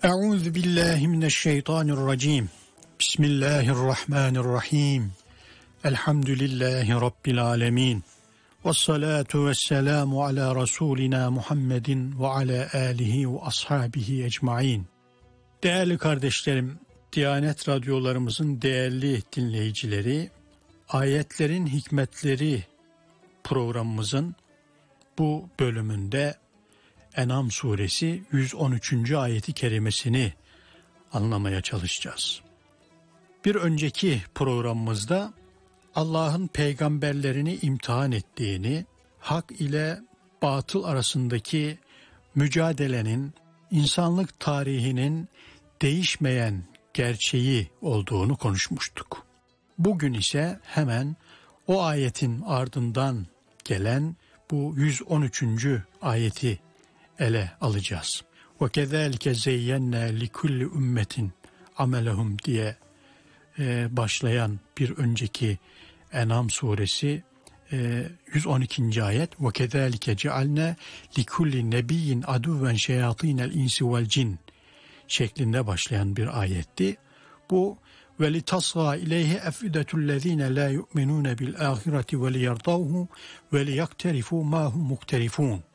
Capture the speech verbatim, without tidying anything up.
Euzu billahi mineşşeytanirracim. Bismillahirrahmanirrahim. Elhamdülillahi rabbil alamin. Ves salatu vesselamu ala rasulina Muhammedin ve ala alihi ve ashabihi ecmaîn. Değerli kardeşlerim, Diyanet radyolarımızın değerli dinleyicileri, Ayetlerin Hikmetleri programımızın bu bölümünde En'am suresi yüz on üçüncü ayeti kerimesini anlamaya çalışacağız. Bir önceki programımızda Allah'ın peygamberlerini imtihan ettiğini, hak ile batıl arasındaki mücadelenin insanlık tarihinin değişmeyen gerçeği olduğunu konuşmuştuk. Bugün ise hemen o ayetin ardından gelen bu yüz on üçüncü ayeti ele alacağız. وَكَذَٰلِكَ زَيَّنَّا لِكُلِّ اُمَّةٍ عَمَلَهُمْ diye e, başlayan bir önceki En'am suresi e, yüz on ikinci ayet. وَكَذَٰلِكَ جَعَلْنَا لِكُلِّ نَبِيٍّ عَدُوًّا شَيَاطِينَ الْاِنْسِ وَالْجِنِّ şeklinde başlayan bir ayetti. Bu وَلِتَصْغَى اِلَيْهِ اَفْئِدَةُ الَّذ۪ينَ لَا يُؤْمِنُونَ بِالْآخِرَةِ وَلِيَرْضَوْهُ وَلِيَقْتَرِفُوا مَا هُمْ مُقْتَرِفُونَ